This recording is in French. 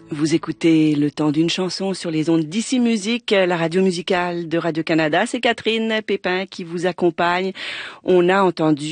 Vous écoutez Le Temps d'une chanson sur les ondes d'Ici Musique, la radio musicale de Radio-Canada. C'est Catherine Pépin qui vous accompagne. On a entendu